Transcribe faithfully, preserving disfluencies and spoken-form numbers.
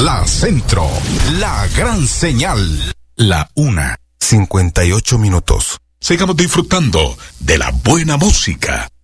La Centro, la gran señal, la una, cincuenta y ocho minutos. Sigamos disfrutando de la buena música.